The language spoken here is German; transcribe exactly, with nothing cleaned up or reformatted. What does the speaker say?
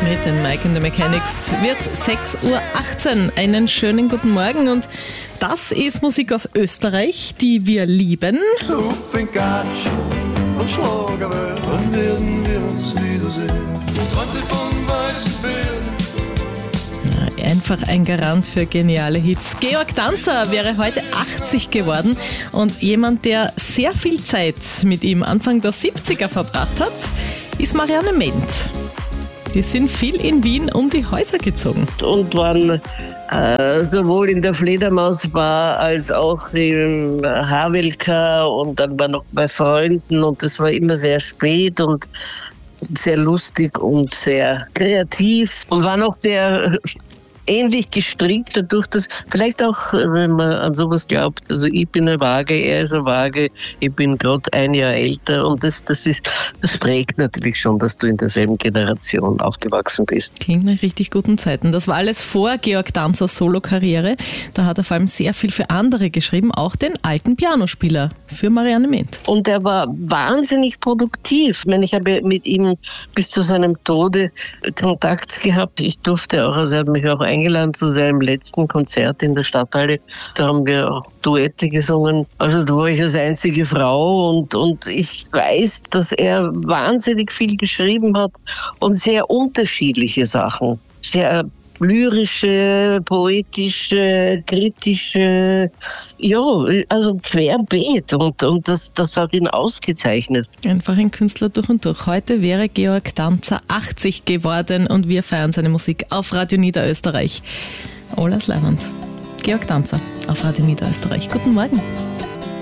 Mit den Mike and the Mechanics wird sechs Uhr achtzehn. Einen schönen guten Morgen und das ist Musik aus Österreich, die wir lieben. Hupfingatsch und Schlagerwelt, wann werden wir uns wiedersehen? Träumte von weißen Bären. Einfach ein Garant für geniale Hits. Georg Danzer wäre heute achtzig geworden und jemand, der sehr viel Zeit mit ihm Anfang der siebziger verbracht hat, ist Marianne Ment. Die sind viel in Wien um die Häuser gezogen. Und waren äh, sowohl in der Fledermausbar als auch im Havelka und dann war noch bei Freunden und das war immer sehr spät und sehr lustig und sehr kreativ und war noch sehr ähnlich gestrickt, dadurch, dass vielleicht auch, wenn man an sowas glaubt, also ich bin eine Waage, er ist eine Waage, ich bin gerade ein Jahr älter und das, das ist, das prägt natürlich schon, dass du in derselben Generation aufgewachsen bist. Klingt nach richtig guten Zeiten. Das war alles vor Georg Danzers Solo-Karriere. Da hat er vor allem sehr viel für andere geschrieben, auch den alten Pianospieler für Marianne Ment. Und er war wahnsinnig produktiv. Ich meine, ich habe mit ihm bis zu seinem Tode Kontakt gehabt. Ich durfte auch, also er hat mich auch eingeladen zu seinem letzten Konzert in der Stadthalle. Da haben wir auch Duette gesungen. Also da war ich als einzige Frau und, und ich weiß, dass er wahnsinnig viel geschrieben hat und sehr unterschiedliche Sachen. Sehr lyrische, poetische, kritische, ja, also querbeet und, und das, das hat ihn ausgezeichnet. Einfach ein Künstler durch und durch. Heute wäre Georg Danzer achtzig geworden und wir feiern seine Musik auf Radio Niederösterreich. Olas Leiwand. Georg Danzer auf Radio Niederösterreich. Guten Morgen.